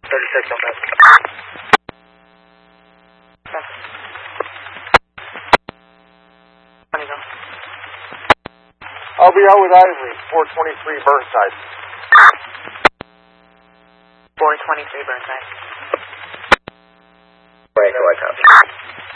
36 on that. I'll be out with Ivory, 423 Burnside. 423 Burnside. Wait, no, I copy.